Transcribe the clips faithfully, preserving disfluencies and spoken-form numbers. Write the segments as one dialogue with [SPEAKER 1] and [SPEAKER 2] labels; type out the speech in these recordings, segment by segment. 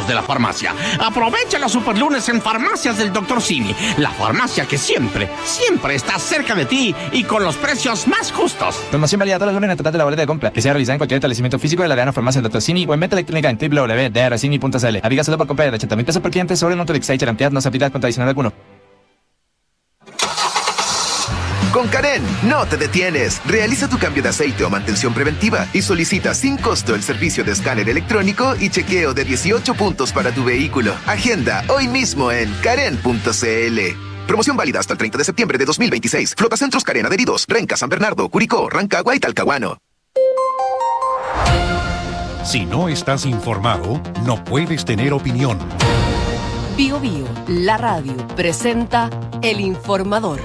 [SPEAKER 1] de la farmacia. Aprovecha los superlunes en Farmacias del doctor Simi, la farmacia que siempre, siempre está cerca de ti y con los precios más justos.
[SPEAKER 2] Promoción válida todos los lunes en el total de la boleta de compra, que sea realizada en cualquier establecimiento físico de la Arena Farmacia del doctor Simi o en venta electrónica en doble u doble u doble u punto d r simi punto c l. Aplica solo por compra de ochenta mil pesos por cliente sobre Notolix y cantidad no se aplica con adicional alguno.
[SPEAKER 3] Con Karen, no te detienes. Realiza tu cambio de aceite o mantención preventiva y solicita sin costo el servicio de escáner electrónico y chequeo de dieciocho puntos para tu vehículo. Agenda hoy mismo en karen punto c l. Promoción válida hasta el treinta de septiembre de dos mil veintiséis. Flotacentros Karen Adheridos, Renca, San Bernardo, Curicó, Rancagua y Talcahuano.
[SPEAKER 4] Si no estás informado, no puedes tener opinión.
[SPEAKER 5] Bio Bio, la radio, presenta El Informador.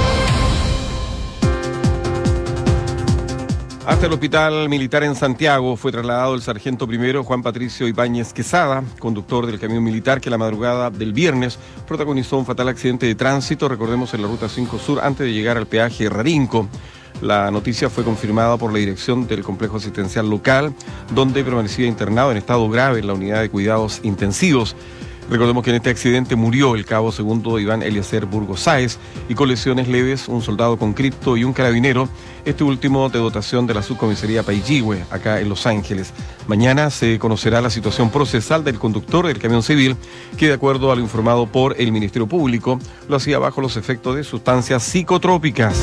[SPEAKER 6] Hasta el hospital militar en Santiago fue trasladado el sargento primero Juan Patricio Ibáñez Quesada, conductor del camión militar que la madrugada del viernes protagonizó un fatal accidente de tránsito, recordemos, en la ruta cinco Sur antes de llegar al peaje Rarinco. La noticia fue confirmada por la dirección del complejo asistencial local, donde permanecía internado en estado grave en la unidad de cuidados intensivos. Recordemos que en este accidente murió el cabo segundo Iván Eliezer Burgos Sáez y con lesiones leves un soldado con cripto y un carabinero, este último de dotación de la subcomisaría Paillihue, acá en Los Ángeles. Mañana se conocerá la situación procesal del conductor del camión civil, que de acuerdo a lo informado por el Ministerio Público, lo hacía bajo los efectos de sustancias psicotrópicas.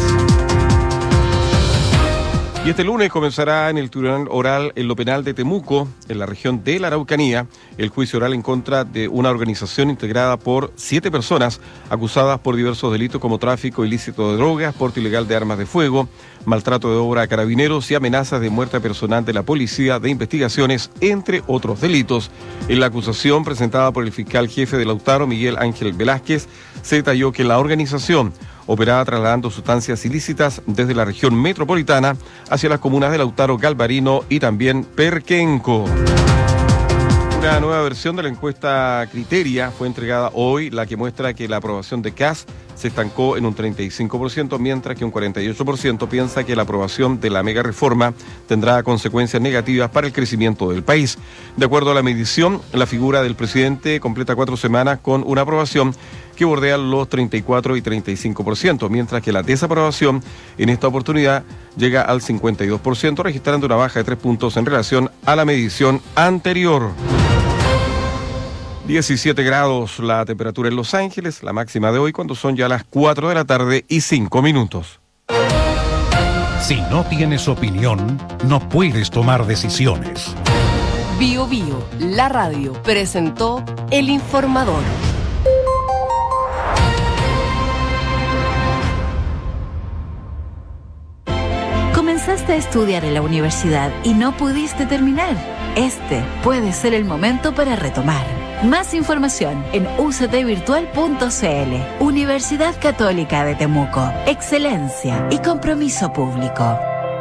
[SPEAKER 6] Y este lunes comenzará en el tribunal oral en lo penal de Temuco, en la región de la Araucanía, el juicio oral en contra de una organización integrada por siete personas acusadas por diversos delitos como tráfico ilícito de drogas, porte ilegal de armas de fuego, maltrato de obra a carabineros y amenazas de muerte personal de la Policía de Investigaciones, entre otros delitos. En la acusación presentada por el fiscal jefe de Lautaro, Miguel Ángel Velázquez, se detalló que la organización operaba trasladando sustancias ilícitas desde la región metropolitana hacia las comunas de Lautaro, Galvarino y también Perquenco. Una nueva versión de la encuesta Criteria fue entregada hoy, la que muestra que la aprobación de Kast se estancó en un treinta y cinco por ciento, mientras que un cuarenta y ocho por ciento piensa que la aprobación de la mega reforma tendrá consecuencias negativas para el crecimiento del país. De acuerdo a la medición, la figura del presidente completa cuatro semanas con una aprobación que bordea los treinta y cuatro y treinta y cinco por ciento, mientras que la desaprobación en esta oportunidad llega al cincuenta y dos por ciento, registrando una baja de tres puntos en relación a la medición anterior. diecisiete grados la temperatura en Los Ángeles, la máxima de hoy cuando son ya las cuatro de la tarde y cinco minutos.
[SPEAKER 4] Si no tienes opinión, no puedes tomar decisiones.
[SPEAKER 5] Bio Bio, la radio, presentó El Informador.
[SPEAKER 7] Comenzaste a estudiar en la universidad y no pudiste terminar. Este puede ser el momento para retomar. Más información en u c t virtual punto c l. Universidad Católica de Temuco. Excelencia y compromiso público.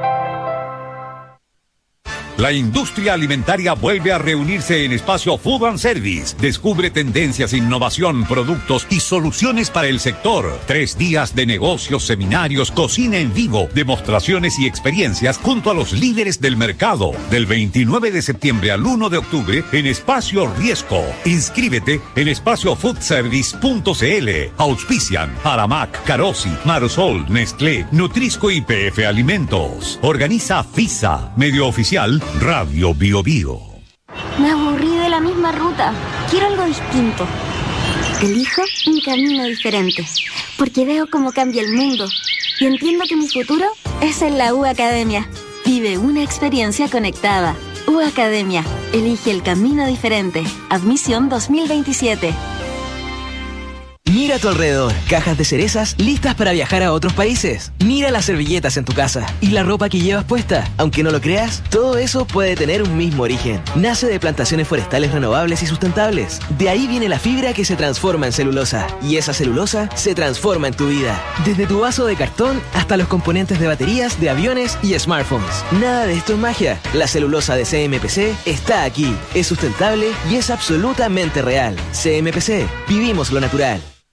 [SPEAKER 8] La industria alimentaria vuelve a reunirse en Espacio Food and Service. Descubre tendencias, innovación, productos y soluciones para el sector. Tres días de negocios, seminarios, cocina en vivo, demostraciones y experiencias junto a los líderes del mercado. Del veintinueve de septiembre al uno de octubre en Espacio Riesco. Inscríbete en espacio food service punto c l. Auspician Aramac, Carosi, Marsol, Nestlé, Nutrisco y P F Alimentos. Organiza FISA, medio oficial Radio Bio Bio.
[SPEAKER 9] Me aburrí de la misma ruta. Quiero algo distinto. Elijo un camino diferente, porque veo cómo cambia el mundo y entiendo que mi futuro es en la U Academia. Vive una experiencia conectada. U Academia. Elige el camino diferente. Admisión dos mil veintisiete.
[SPEAKER 10] Mira a tu alrededor, cajas de cerezas listas para viajar a otros países. Mira las servilletas en tu casa y la ropa que llevas puesta. Aunque no lo creas, todo eso puede tener un mismo origen. Nace de plantaciones forestales renovables y sustentables. De ahí viene la fibra que se transforma en celulosa. Y esa celulosa se transforma en tu vida. Desde tu vaso de cartón hasta los componentes de baterías, de aviones y smartphones. Nada de esto es magia. La celulosa de C M P C está aquí. Es sustentable y es absolutamente real. C M P C. Vivimos lo natural.